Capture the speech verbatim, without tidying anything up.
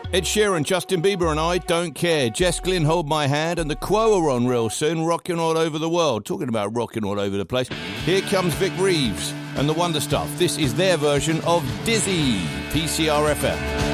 Ed Sheeran, Justin Bieber and I Don't Care. Jess Glynn, Hold My Hand, and the Quo are on real soon, rocking all over the world. Talking about rocking all over the place. Here comes Vic Reeves and the Wonder Stuff. This is their version of Dizzy, P C R F M.